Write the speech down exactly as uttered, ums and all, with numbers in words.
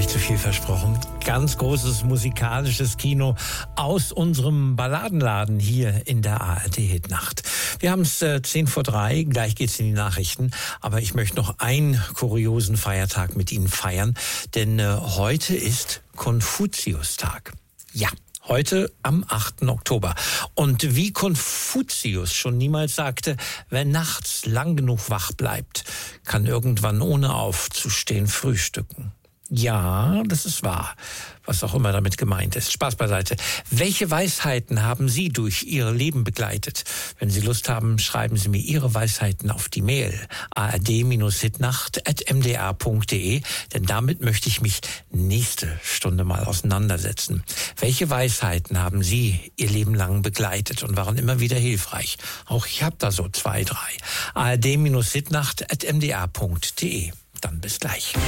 Nicht zu viel versprochen. Ganz großes musikalisches Kino aus unserem Balladenladen hier in der A R D-Hitnacht. Wir haben es äh, zehn vor drei, gleich geht's in die Nachrichten. Aber ich möchte noch einen kuriosen Feiertag mit Ihnen feiern. Denn äh, heute ist Konfuziustag. Ja. Heute am achten Oktober. Und wie Konfuzius schon niemals sagte, wer nachts lang genug wach bleibt, kann irgendwann ohne aufzustehen frühstücken. Ja, das ist wahr, was auch immer damit gemeint ist. Spaß beiseite. Welche Weisheiten haben Sie durch Ihr Leben begleitet? Wenn Sie Lust haben, schreiben Sie mir Ihre Weisheiten auf die Mail a r d hitnacht at m d r punkt d e, denn damit möchte ich mich nächste Stunde mal auseinandersetzen. Welche Weisheiten haben Sie Ihr Leben lang begleitet und waren immer wieder hilfreich? Auch ich habe da so zwei, drei. a r d hitnacht at m d r punkt d e. Dann bis gleich.